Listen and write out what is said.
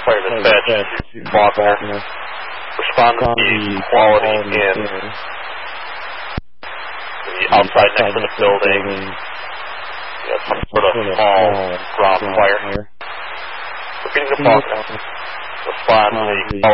fire dispatch to Faulkner. Respond to the quality in the outside next to the building. We have some sort of small ground fire. Repeating to Faulkner. Respond to the quality